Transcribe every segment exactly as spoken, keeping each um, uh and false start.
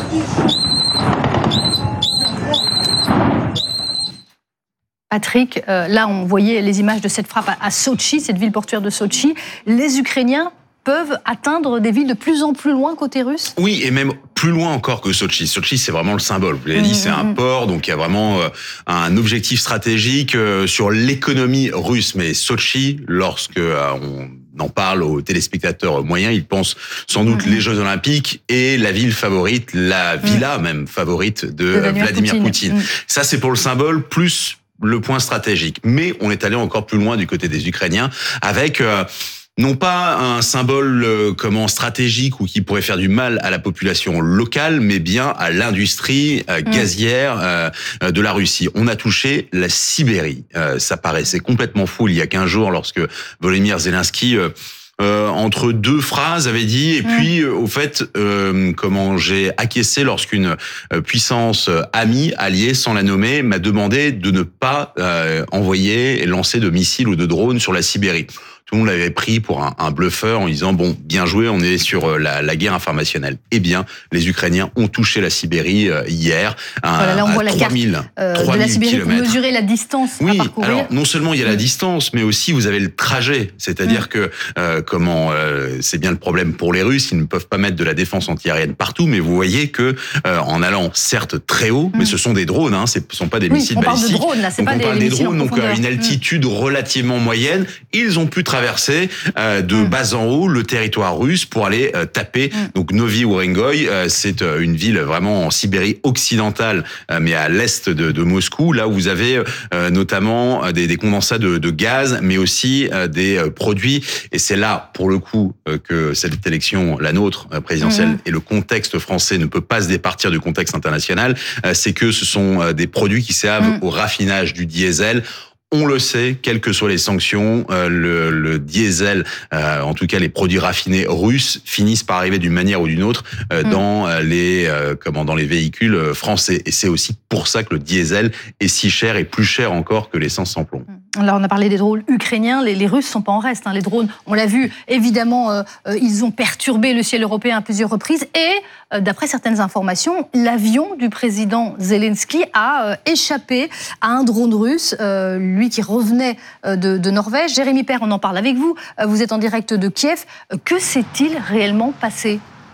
Patrick, euh, là on voyait les images de cette frappe à, à Sotchi, cette ville portuaire de Sotchi. Les Ukrainiens peuvent atteindre des villes de plus en plus loin côté russe ? Oui, et même plus loin encore que Sotchi. Sotchi, c'est vraiment le symbole. Vous l'avez dit, c'est un port, donc il y a vraiment euh, un objectif stratégique euh, sur l'économie russe. Mais Sotchi, lorsque euh, on en parle aux téléspectateurs moyens, ils pensent sans doute les Jeux Olympiques et la ville favorite, la villa même favorite de, de Vladimir, Vladimir Poutine. Poutine. Mmh. Ça, c'est pour le symbole, plus le point stratégique. Mais on est allé encore plus loin du côté des Ukrainiens avec... Euh, non pas un symbole euh, comment stratégique ou qui pourrait faire du mal à la population locale, mais bien à l'industrie euh, gazière euh, de la Russie. On a touché la Sibérie. Euh, ça paraissait complètement fou il y a quinze jours lorsque Volodymyr Zelensky... Euh, Euh, entre deux phrases avait dit et puis euh, au fait euh, comment j'ai acquiescé lorsqu'une euh, puissance euh, amie alliée sans la nommer m'a demandé de ne pas euh, envoyer et lancer de missiles ou de drones sur la Sibérie. Tout le monde l'avait pris pour un, un bluffeur en disant bon, bien joué, on est sur la, la guerre informationnelle. Eh bien, les Ukrainiens ont touché la Sibérie euh, hier à, voilà, là on à voit la carte euh, de la Sibérie pour mesurer la distance oui, à parcourir. Alors non seulement il y a la distance, mais aussi vous avez le trajet. C'est-à-dire mmh. que euh, comment euh, c'est bien le problème pour les Russes, ils ne peuvent pas mettre de la défense antiaérienne partout, mais vous voyez que euh, en allant certes très haut, mmh. mais ce sont des drones, hein, ce ne sont pas des oui, missiles on balistiques. Parle de drones, là, c'est donc pas on des, parle des, des drones, donc à une altitude mmh. relativement moyenne, ils ont pu traverser euh, de mmh. bas en haut le territoire russe pour aller euh, taper. Mmh. Donc Novi Urengoy, euh, c'est euh, une ville vraiment en Sibérie occidentale, euh, mais à l'est de, de Moscou, là où vous avez euh, notamment des, des condensats de, de gaz, mais aussi euh, des euh, produits. Et c'est là, pour le coup, euh, que cette élection, la nôtre, euh, présidentielle, mmh. et le contexte français ne peut pas se départir du contexte international. Euh, c'est que ce sont euh, des produits qui servent mmh. au raffinage du diesel. On le sait, quelles que soient les sanctions, euh, le, le diesel, euh, en tout cas les produits raffinés russes, finissent par arriver d'une manière ou d'une autre euh, mmh. dans les euh, comment dans les véhicules français. Et c'est aussi pour ça que le diesel est si cher et plus cher encore que l'essence sans plomb. Là, on a parlé des drones ukrainiens. Les, les Russes ne sont pas en reste. Hein. Les drones, on l'a vu, évidemment, euh, euh, ils ont perturbé le ciel européen à plusieurs reprises. Et, euh, d'après certaines informations, l'avion du président Zelensky a euh, échappé à un drone russe, euh, lui qui revenait euh, de, de Norvège. Jérémy Père, on en parle avec vous. Euh, vous êtes en direct de Kiev. Euh, que s'est-il réellement passé ?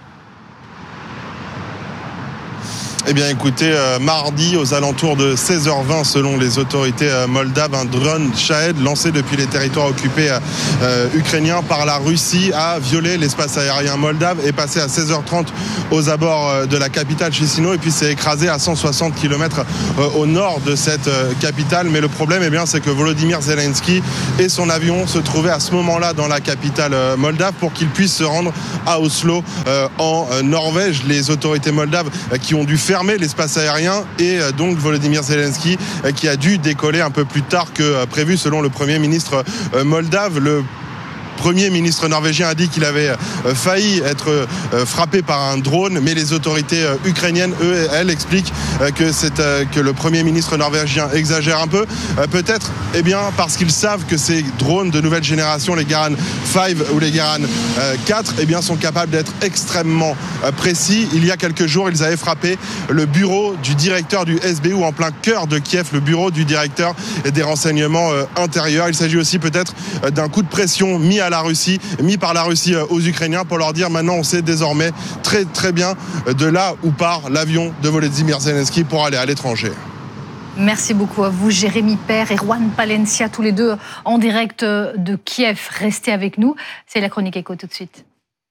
Eh bien écoutez, euh, mardi aux alentours de seize heures vingt selon les autorités euh, moldaves, un drone Shahed lancé depuis les territoires occupés euh, ukrainiens par la Russie a violé l'espace aérien moldave et passé à seize heures trente aux abords euh, de la capitale Chisinau et puis s'est écrasé à cent soixante kilomètres euh, au nord de cette euh, capitale. Mais le problème, eh bien, c'est que Volodymyr Zelensky et son avion se trouvaient à ce moment-là dans la capitale euh, moldave pour qu'ils puissent se rendre à Oslo euh, en euh, Norvège. Les autorités moldaves euh, qui ont dû faire fermer l'espace aérien et donc Volodymyr Zelensky qui a dû décoller un peu plus tard que prévu selon le Premier ministre moldave. Le Premier ministre norvégien a dit qu'il avait failli être frappé par un drone, mais les autorités ukrainiennes, eux, elles expliquent que, c'est, que le Premier ministre norvégien exagère un peu. Peut-être eh bien, parce qu'ils savent que ces drones de nouvelle génération, les Garan cinq ou les Garan quatre, eh bien, sont capables d'être extrêmement précis. Il y a quelques jours, ils avaient frappé le bureau du directeur du S B U en plein cœur de Kiev, le bureau du directeur des renseignements intérieurs. Il s'agit aussi peut-être d'un coup de pression mis à la Russie, mis par la Russie aux Ukrainiens pour leur dire maintenant on sait désormais très très bien de là où part l'avion de Volodymyr Zelensky pour aller à l'étranger. Merci beaucoup à vous, Jérémy Père et Juan Palencia, tous les deux en direct de Kiev. Restez avec nous, c'est la Chronique Éco tout de suite.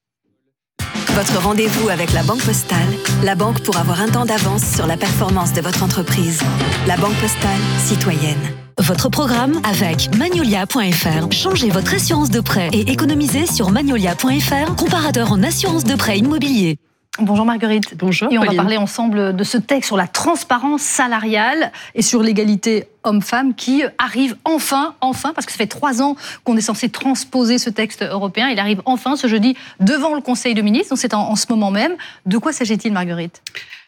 Votre rendez-vous avec la Banque Postale, la banque pour avoir un temps d'avance sur la performance de votre entreprise. La Banque Postale, citoyenne. Votre programme avec Magnolia point F R. Changez votre assurance de prêt et économisez sur Magnolia point F R, comparateur en assurance de prêt immobilier. Bonjour Marguerite. Bonjour. Et on Pauline. va parler ensemble de ce texte sur la transparence salariale et sur l'égalité homme-femme qui arrive enfin, enfin, parce que ça fait trois ans qu'on est censé transposer ce texte européen. Il arrive enfin ce jeudi devant le Conseil de ministres, donc c'est en, en ce moment même. De quoi s'agit-il, Marguerite ?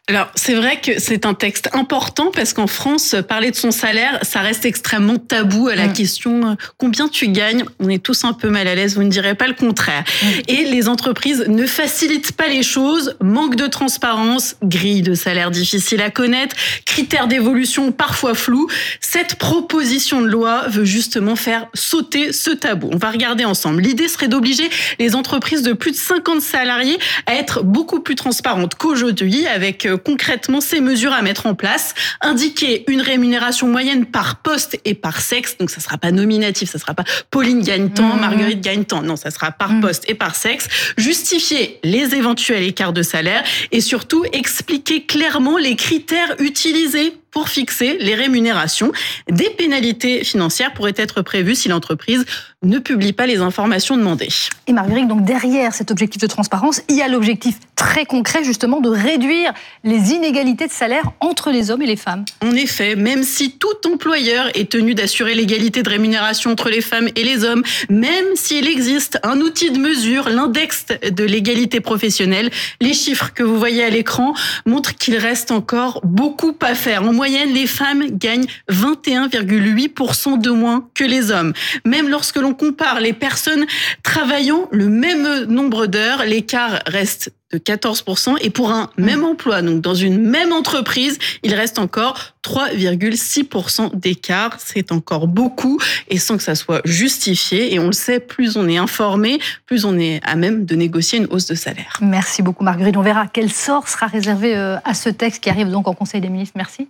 Alors, c'est vrai que c'est un texte important parce qu'en France, parler de son salaire, ça reste extrêmement tabou à la mmh. question euh, combien tu gagnes. On est tous un peu mal à l'aise, vous ne direz pas le contraire. Mmh. Et les entreprises ne facilitent pas les choses, manque de transparence, grille de salaire difficile à connaître, critères d'évolution parfois flous. Cette proposition de loi veut justement faire sauter ce tabou. On va regarder ensemble. L'idée serait d'obliger les entreprises de plus de cinquante salariés à être beaucoup plus transparentes qu'aujourd'hui avec concrètement ces mesures à mettre en place, indiquer une rémunération moyenne par poste et par sexe, donc ça ne sera pas nominatif, ça ne sera pas Pauline gagne tant, mmh. Marguerite gagne tant, non, ça sera par mmh. poste et par sexe, justifier les éventuels écarts de salaire et surtout expliquer clairement les critères utilisés pour fixer les rémunérations. Des pénalités financières pourraient être prévues si l'entreprise ne publie pas les informations demandées. Et Marguerite, donc derrière cet objectif de transparence, il y a l'objectif très concret justement de réduire les inégalités de salaire entre les hommes et les femmes. En effet, même si tout employeur est tenu d'assurer l'égalité de rémunération entre les femmes et les hommes, même s'il existe un outil de mesure, l'index de l'égalité professionnelle, les chiffres que vous voyez à l'écran montrent qu'il reste encore beaucoup à faire. En moyenne, les femmes gagnent vingt et un virgule huit pour cent de moins que les hommes. Même lorsque l'on compare les personnes travaillant le même nombre d'heures, l'écart reste de quatorze pour cent et pour un même emploi, donc dans une même entreprise, il reste encore trois virgule six pour cent d'écart. C'est encore beaucoup et sans que ça soit justifié. Et on le sait, plus on est informé, plus on est à même de négocier une hausse de salaire. Merci beaucoup Marguerite. On verra quel sort sera réservé à ce texte qui arrive donc en Conseil des ministres. Merci.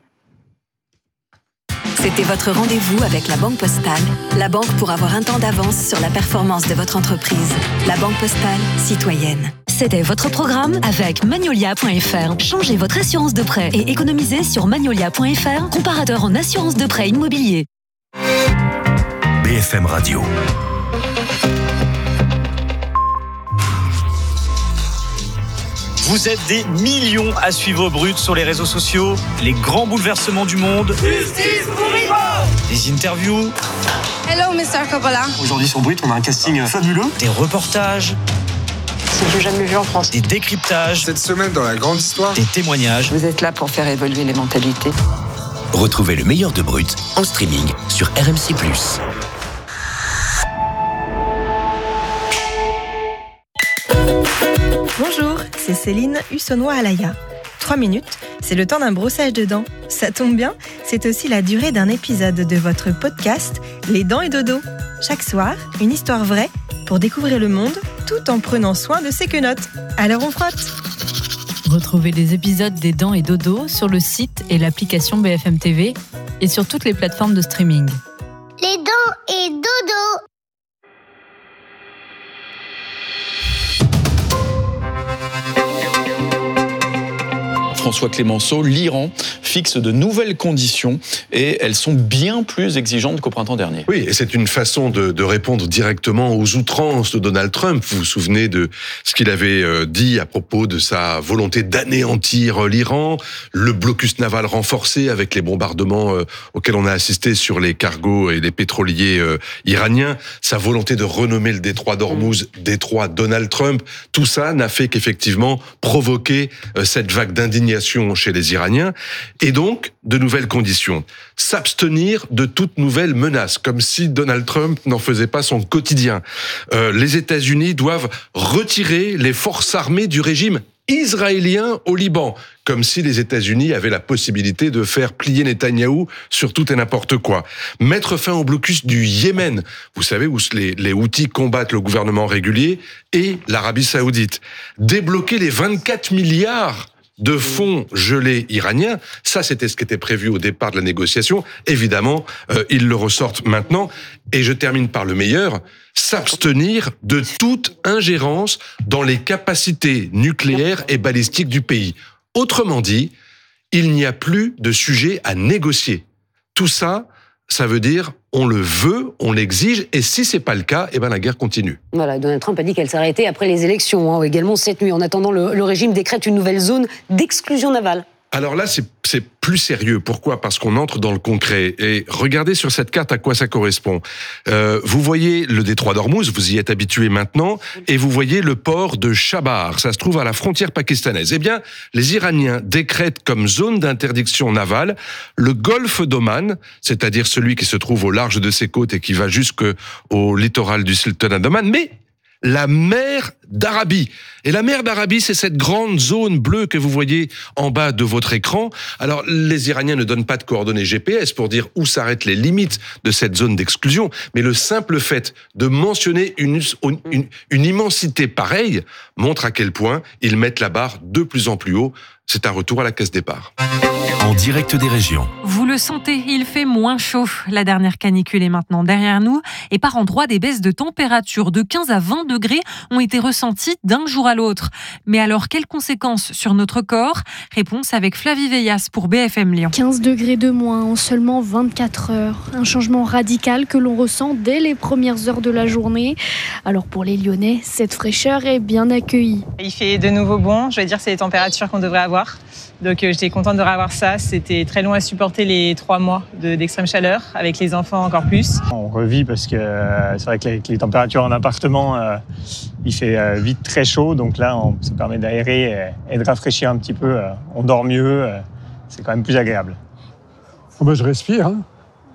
C'était votre rendez-vous avec la Banque Postale, la banque pour avoir un temps d'avance sur la performance de votre entreprise. La Banque Postale, citoyenne. C'était votre programme avec Magnolia point F R. Changez votre assurance de prêt et économisez sur Magnolia point F R, comparateur en assurance de prêt immobilier. B F M Radio. Vous êtes des millions à suivre Brut sur les réseaux sociaux. Les grands bouleversements du monde. Justice pour Ivo. Des interviews. Hello, mister Coppola. Aujourd'hui sur Brut, on a un casting fabuleux. Des reportages. C'est que j'ai jamais vu en France. Des décryptages. Cette semaine dans la grande histoire. Des témoignages. Vous êtes là pour faire évoluer les mentalités. Retrouvez le meilleur de Brut en streaming sur R M C plus. Bonjour, c'est Céline Hussonnois-Alaya. Trois minutes, c'est le temps d'un brossage de dents. Ça tombe bien, c'est aussi la durée d'un épisode de votre podcast Les Dents et Dodo. Chaque soir, une histoire vraie pour découvrir le monde tout en prenant soin de ses quenottes. Alors on frotte. Retrouvez les épisodes des Dents et Dodo sur le site et l'application B F M T V et sur toutes les plateformes de streaming. Les Dents et Dodo. François Clémenceau, l'Iran fixe de nouvelles conditions et elles sont bien plus exigeantes qu'au printemps dernier. Oui, et c'est une façon de, de répondre directement aux outrances de Donald Trump. Vous vous souvenez de ce qu'il avait dit à propos de sa volonté d'anéantir l'Iran, le blocus naval renforcé avec les bombardements auxquels on a assisté sur les cargos et les pétroliers iraniens, sa volonté de renommer le détroit d'Ormuz détroit Donald Trump. Tout ça n'a fait qu'effectivement provoquer cette vague d'indignation chez les Iraniens, et donc de nouvelles conditions. S'abstenir de toute nouvelle menace, comme si Donald Trump n'en faisait pas son quotidien. Euh, les États-Unis doivent retirer les forces armées du régime israélien au Liban, comme si les États-Unis avaient la possibilité de faire plier Netanyahou sur tout et n'importe quoi. Mettre fin au blocus du Yémen, vous savez, où les, les Houthis combattent le gouvernement régulier, et l'Arabie Saoudite. Débloquer les vingt-quatre milliards de fonds gelés iraniens, ça c'était ce qui était prévu au départ de la négociation. Évidemment, euh, ils le ressortent maintenant. Et je termine par le meilleur, s'abstenir de toute ingérence dans les capacités nucléaires et balistiques du pays. Autrement dit, il n'y a plus de sujet à négocier. Tout ça, ça veut dire on le veut, on l'exige, et si c'est pas le cas, eh ben la guerre continue. Voilà, Donald Trump a dit qu'elle s'arrêtait après les élections, hein, également cette nuit. En attendant, le, le régime décrète une nouvelle zone d'exclusion navale. Alors là, c'est, c'est plus sérieux. Pourquoi ? Parce qu'on entre dans le concret. Et regardez sur cette carte à quoi ça correspond. Euh, vous voyez le détroit d'Ormuz, vous y êtes habitué maintenant, et vous voyez le port de Chabahar. Ça se trouve à la frontière pakistanaise. Eh bien, les Iraniens décrètent comme zone d'interdiction navale le golfe d'Oman, c'est-à-dire celui qui se trouve au large de ses côtes et qui va jusqu'au littoral du sultanat d'Oman, mais la mer d'Arabie. Et la mer d'Arabie, c'est cette grande zone bleue que vous voyez en bas de votre écran. Alors, les Iraniens ne donnent pas de coordonnées G P S pour dire où s'arrêtent les limites de cette zone d'exclusion, mais le simple fait de mentionner une, une, une immensité pareille montre à quel point ils mettent la barre de plus en plus haut. C'est un retour à la case départ. En direct des régions. Vous le sentez, il fait moins chaud. La dernière canicule est maintenant derrière nous et par endroits, des baisses de température de quinze à vingt degrés ont été ressenties d'un jour à l'autre. Mais alors, quelles conséquences sur notre corps ? Réponse avec Flavie Veillas pour B F M Lyon. quinze degrés de moins en seulement vingt-quatre heures. Un changement radical que l'on ressent dès les premières heures de la journée. Alors pour les Lyonnais, cette fraîcheur est bien accueillie. Il fait de nouveau bon. Je vais dire que c'est les températures qu'on devrait avoir. Donc euh, j'étais contente de revoir ça. C'était très long à supporter les trois mois de, d'extrême chaleur, avec les enfants encore plus. On revit parce que euh, c'est vrai que les, les températures en appartement, euh, il fait euh, vite très chaud. Donc là, on, ça permet d'aérer et, et de rafraîchir un petit peu. Euh, on dort mieux. Euh, c'est quand même plus agréable. Oh ben, je respire. Hein.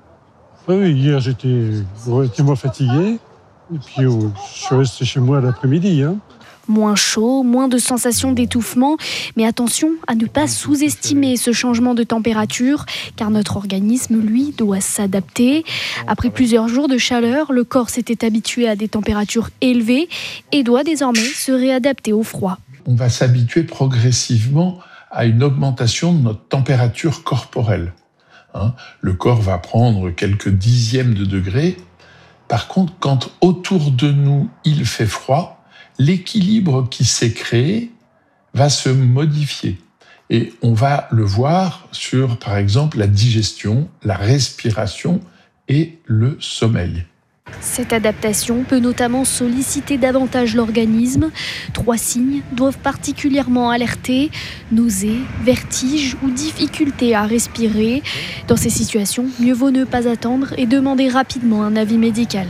Oui, hier, j'étais relativement fatigué. Et puis, oh, je suis resté chez moi l'après-midi. Hein. Moins chaud, moins de sensation d'étouffement. Mais attention à ne pas sous-estimer ce changement de température, car notre organisme, lui, doit s'adapter. Après plusieurs jours de chaleur, le corps s'était habitué à des températures élevées et doit désormais se réadapter au froid. On va s'habituer progressivement à une augmentation de notre température corporelle. Hein, le corps va prendre quelques dixièmes de degrés. Par contre, quand autour de nous, il fait froid, l'équilibre qui s'est créé va se modifier. Et on va le voir sur, par exemple, la digestion, la respiration et le sommeil. Cette adaptation peut notamment solliciter davantage l'organisme. Trois signes doivent particulièrement alerter: nausées, vertiges ou difficulté à respirer. Dans ces situations, mieux vaut ne pas attendre et demander rapidement un avis médical.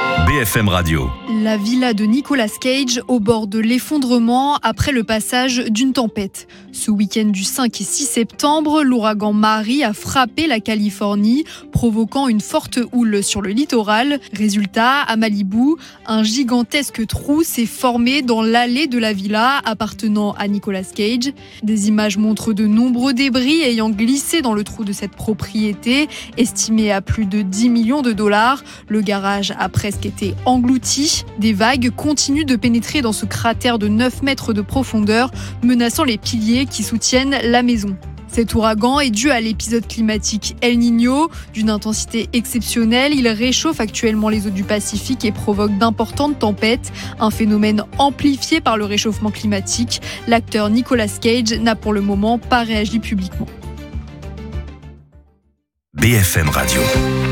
B F M Radio. La villa de Nicolas Cage au bord de l'effondrement après le passage d'une tempête. Ce week-end du cinq et six septembre, l'ouragan Mary a frappé la Californie, provoquant une forte houle sur le littoral. Résultat, à Malibu, un gigantesque trou s'est formé dans l'allée de la villa appartenant à Nicolas Cage. Des images montrent de nombreux débris ayant glissé dans le trou de cette propriété, estimée à plus de dix millions de dollars. Le garage a presque été englouti. Des vagues continuent de pénétrer dans ce cratère de neuf mètres de profondeur, menaçant les piliers qui soutiennent la maison. Cet ouragan est dû à l'épisode climatique El Niño. D'une intensité exceptionnelle, il réchauffe actuellement les eaux du Pacifique et provoque d'importantes tempêtes, un phénomène amplifié par le réchauffement climatique. L'acteur Nicolas Cage n'a pour le moment pas réagi publiquement. B F M Radio.